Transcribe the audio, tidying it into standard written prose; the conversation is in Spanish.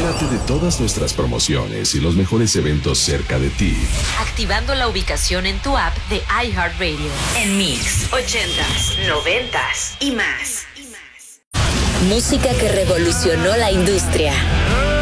Entérate de todas nuestras promociones y los mejores eventos cerca de ti. Activando la ubicación en tu app de iHeartRadio. En Mix, 80s, 90s y más. Música que revolucionó la industria.